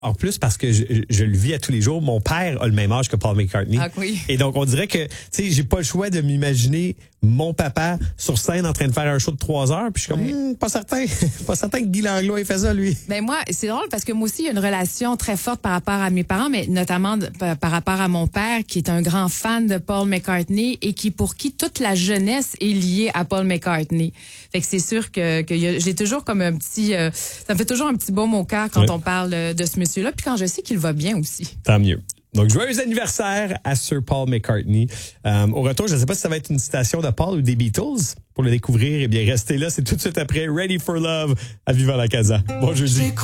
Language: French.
En plus, parce que je le vis à tous les jours, mon père a le même âge que Paul McCartney. Ah oui. Et donc, on dirait que, tu sais, j'ai pas le choix de m'imaginer mon papa sur scène en train de faire un show de 3 heures. Puis je suis comme, pas certain. Pas certain que Guy Langlois ait fait ça, lui. Ben moi, c'est drôle parce que moi aussi, il y a une relation très forte par rapport à mes parents, mais notamment par rapport à mon père, qui est un grand fan de Paul McCartney et pour qui toute la jeunesse est liée à Paul McCartney. Fait que c'est sûr que j'ai toujours comme un petit... ça me fait toujours un petit baume au cœur quand on parle de ce monsieur-là, puis quand je sais qu'il va bien aussi. Tant mieux. Donc, joyeux anniversaire à Sir Paul McCartney. Au retour, je ne sais pas si ça va être une citation de Paul ou des Beatles. Pour le découvrir, eh bien, restez là. C'est tout de suite après Ready for Love à Viva la Casa. Bon jeudi.